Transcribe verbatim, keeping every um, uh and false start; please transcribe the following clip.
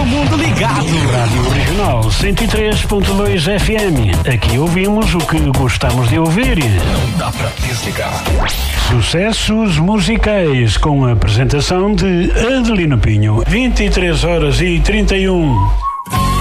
todo mundo ligado. Rádio Regional cento e três ponto dois F M. Aqui ouvimos o que gostamos de ouvir. Não dá pra desligar. Sucessos musicais com a apresentação de Adelino Pinho. vinte e três horas e trinta e um.